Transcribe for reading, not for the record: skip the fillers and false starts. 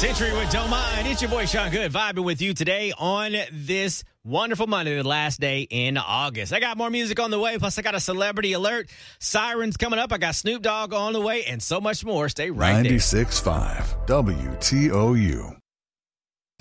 Century with Don't Mind. It's your boy Sean Good vibing with you today on this wonderful Monday, the last day in August. I got more music on the way, plus I got a celebrity alert. Sirens coming up. I got Snoop Dogg on the way and so much more. Stay right there. 96.5 WTOU.